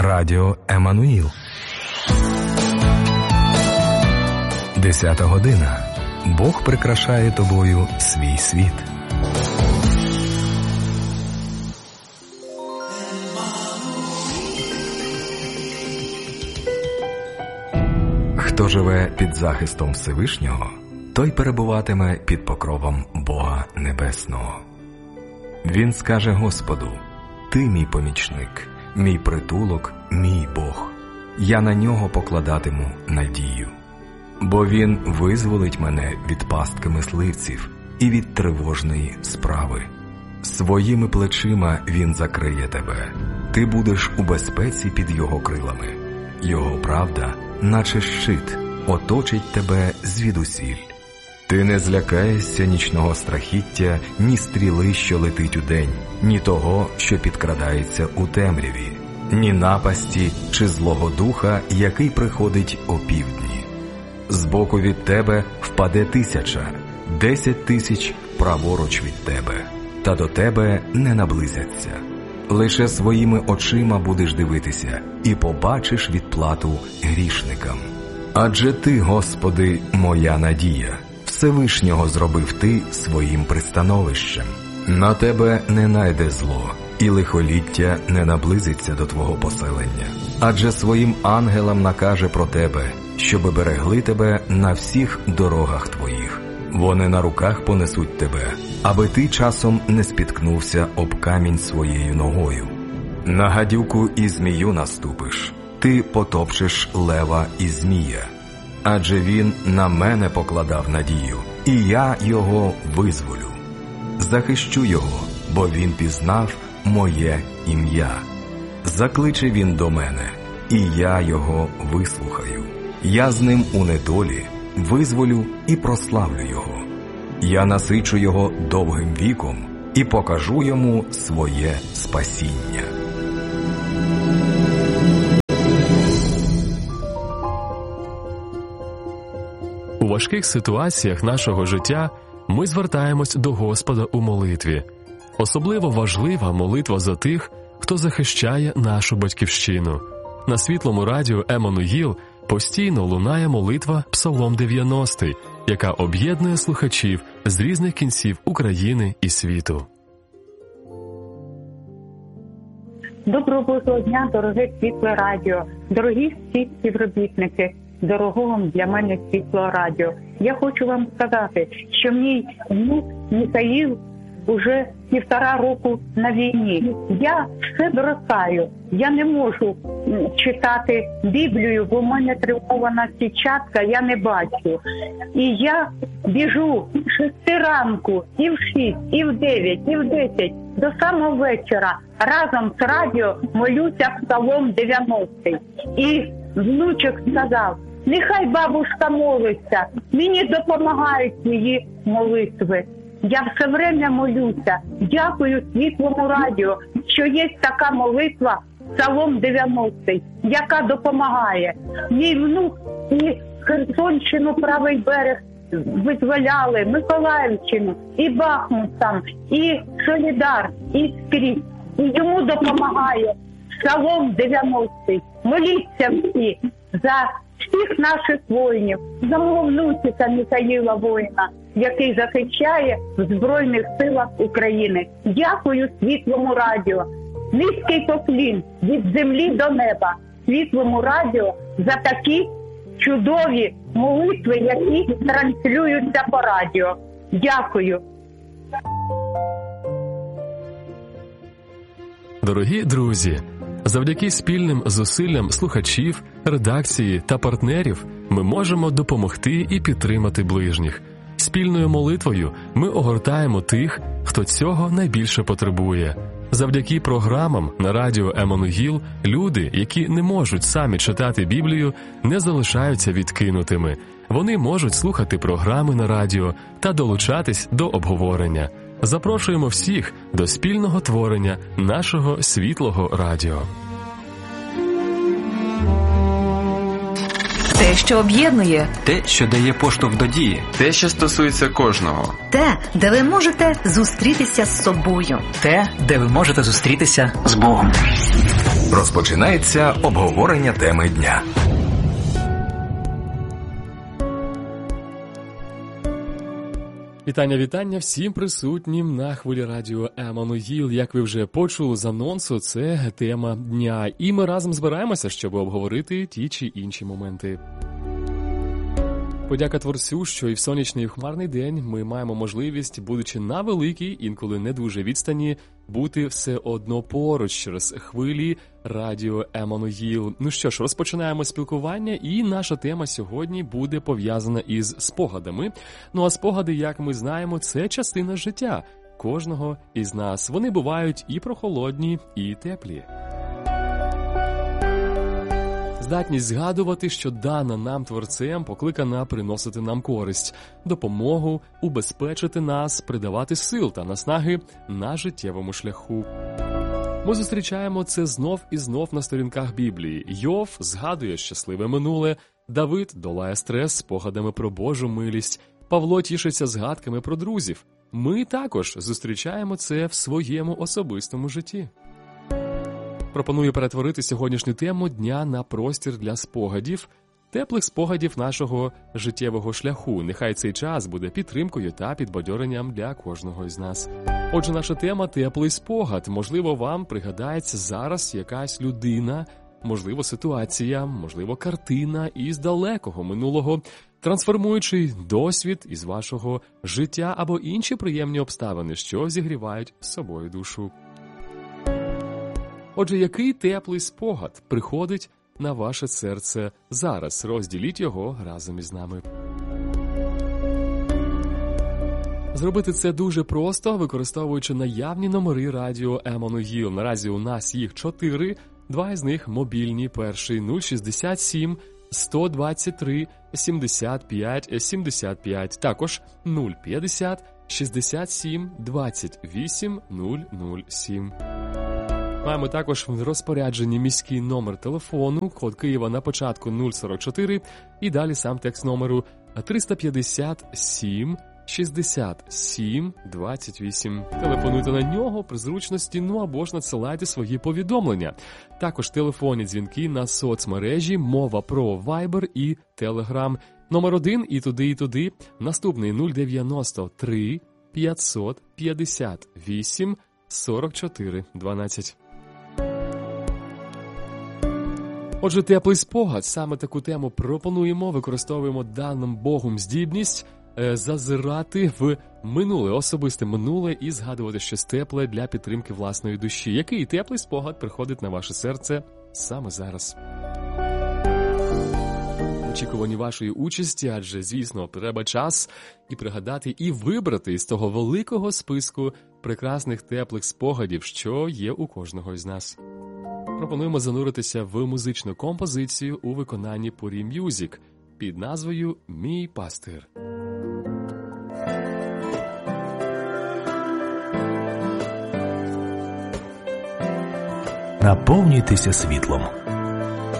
Радіо Еммануїл. 10 година. Бог прикрашає тобою свій світ. Хто живе під захистом Всевишнього, той перебуватиме під покровом Бога Небесного. Він скаже Господу: «Ти мій помічник, мій притулок, мій Бог. Я на нього покладатиму надію. Бо він визволить мене від пастки мисливців і від тривожної справи. Своїми плечима він закриє тебе. Ти будеш у безпеці під його крилами. Його правда, наче щит, оточить тебе звідусіль. Ти не злякаєшся нічного страхіття, ні стріли, що летить удень, ні того, що підкрадається у темряві, ні напасті чи злого духа, який приходить опівдні. Збоку від тебе впаде 1000, 10 000 праворуч від тебе, та до тебе не наблизяться. Лише своїми очима будеш дивитися і побачиш відплату грішникам. Адже ти, Господи, моя надія, Всевишнього зробив ти своїм пристановищем. На тебе не найде зло, і лихоліття не наблизиться до твого поселення. Адже своїм ангелам накаже про тебе, щоби берегли тебе на всіх дорогах твоїх. Вони на руках понесуть тебе, аби ти часом не спіткнувся об камінь своєю ногою. На гадюку і змію наступиш, ти потопчеш лева і змія. Адже він на мене покладав надію, і я його визволю. Захищу його, бо він пізнав моє ім'я. Закличе він до мене, і я його вислухаю. Я з ним у недолі визволю і прославлю його. Я насичу його довгим віком і покажу йому своє спасіння. У важких ситуаціях нашого життя ми звертаємось до Господа у молитві. Особливо важлива молитва за тих, хто захищає нашу батьківщину. На світлому радіо Еммануїл постійно лунає молитва Псалом 90, яка об'єднує слухачів з різних кінців України і світу. Доброго дня, дороге світле радіо, дорогі всі співробітники, дорогого для мене світло радіо. Я хочу вам сказати, що мій внук Михаїл уже 1,5 року на війні. Я все бросаю. Я не можу читати Біблію, бо в мене тривожна сітчатка, я не бачу. І я біжу в 6 ранку, і в 6, і в 9, і в 10, до самого вечора. Разом з радіо молюся Псалом 90. І внучок сказав: нехай бабушка молиться, мені допомагають її молитви. Я все время молюся. Дякую світлому радіо, що є така молитва Псалом 90, яка допомагає. Мій внук і Херсонщину, правий берег визволяли, Миколаївщину, і Бахмут там, і Солідар, і скрізь. І йому допомагає Псалом 90. Моліться всі за всіх наших воїнів, за мого внучика Михаїла воїна, який захищає в Збройних силах України. Дякую світлому радіо. Низький поклін від землі до неба світлому радіо за такі чудові молитви, які транслюються по радіо. Дякую. Дорогі друзі, завдяки спільним зусиллям слухачів, редакції та партнерів ми можемо допомогти і підтримати ближніх. Спільною молитвою ми огортаємо тих, хто цього найбільше потребує. Завдяки програмам на радіо Еммануїл люди, які не можуть самі читати Біблію, не залишаються відкинутими. Вони можуть слухати програми на радіо та долучатись до обговорення. Запрошуємо всіх до спільного творення нашого світлого радіо. Те, що об'єднує. Те, що дає поштовх до дії. Те, що стосується кожного. Те, де ви можете зустрітися з собою. Те, де ви можете зустрітися з Богом. Розпочинається обговорення теми дня. Вітання всім присутнім на хвилі радіо Еммануїл. Як ви вже почули з анонсу, це тема дня. І ми разом збираємося, щоб обговорити ті чи інші моменти. Подяка Творцю, що і в сонячний, і в хмарний день ми маємо можливість, будучи на великій, інколи не дуже відстані, бути все одно поруч через хвилі радіо Еммануїл. Ну що ж, розпочинаємо спілкування, і наша тема сьогодні буде пов'язана із спогадами. Ну а спогади, як ми знаємо, це частина життя кожного із нас. Вони бувають і прохолодні, і теплі. Здатність згадувати, що дана нам Творцем, покликана приносити нам користь, допомогу, убезпечити нас, придавати сил та наснаги на життєвому шляху. Ми зустрічаємо це знов і знов на сторінках Біблії. Йов згадує щасливе минуле, Давид долає стрес спогадами про Божу милість, Павло тішиться згадками про друзів. Ми також зустрічаємо це в своєму особистому житті. Пропоную перетворити сьогоднішню тему дня на простір для спогадів, теплих спогадів нашого життєвого шляху. Нехай цей час буде підтримкою та підбадьоренням для кожного із нас. Отже, наша тема – теплий спогад. Можливо, вам пригадається зараз якась людина, можливо, ситуація, можливо, картина із далекого минулого, трансформуючи досвід із вашого життя або інші приємні обставини, що зігрівають собою душу. Отже, який теплий спогад приходить на ваше серце зараз? Розділіть його разом із нами. Зробити це дуже просто, використовуючи наявні номери радіо Еммануїл. Наразі у нас їх 4, 2 із них мобільні. Перший 067 123 75 75, також 050 67 28 007. Маємо також в розпорядженні міський номер телефону, код Києва на початку 044 і далі сам текст номеру 357 67 28. Телефонуйте на нього при зручності, або ж надсилайте свої повідомлення. Також телефонні дзвінки на соцмережі, мова про Viber і Telegram. Номер 1 і туди. Наступний 093 558 44 12. Отже, теплий спогад. Саме таку тему пропонуємо, використовуємо даним Богом здібність зазирати в минуле, особисте минуле і згадувати щось тепле для підтримки власної душі. Який теплий спогад приходить на ваше серце саме зараз? Очікувані вашої участі, адже, звісно, треба час і пригадати, і вибрати із того великого списку прекрасних теплих спогадів, що є у кожного із нас. Пропонуємо зануритися в музичну композицію у виконанні Пурі М'юзік під назвою «Мій пастир». Наповнюйтеся світлом.